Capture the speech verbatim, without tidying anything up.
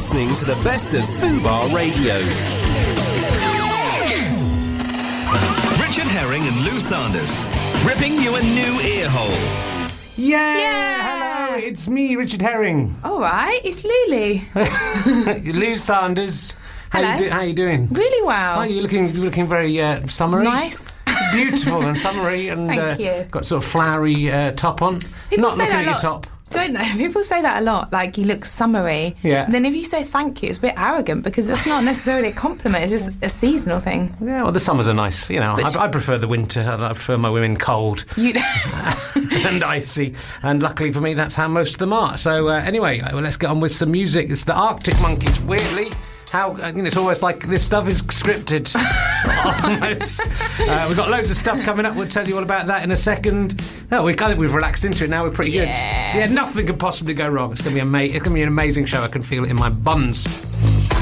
listening to the best of Fubar Radio. Richard Herring and Lou Sanders, ripping you a new ear hole. Yeah! Yeah. Hello, it's me, Richard Herring. All right, it's Lulu. Lou Sanders. How Hello. you, do, how you doing? Really well. Oh, you're looking, you're looking very uh, summery. Nice. Beautiful and summery, and Thank uh, you. got sort of flowery uh, top on. People Not say looking that at a your lot. top. Don't they? People say that a lot, like you look summery. Yeah. And then if you say thank you, it's a bit arrogant because it's not necessarily a compliment, it's just a seasonal thing. Yeah, well, the summers are nice. You know, But- I, I prefer the winter. I, I prefer my women cold You and icy. And luckily for me, that's how most of them are. So uh, anyway, well, let's get on with some music. It's the Arctic Monkeys. Weirdly, how uh, you know, it's almost like this stuff is scripted. Almost. Uh, we've got loads of stuff coming up. We'll tell you all about that in a second. No, we I think we've relaxed into it now. We're pretty Yeah. good. Yeah, nothing could possibly go wrong. It's going to be ama- It's going to be an amazing show. I can feel it in my buns.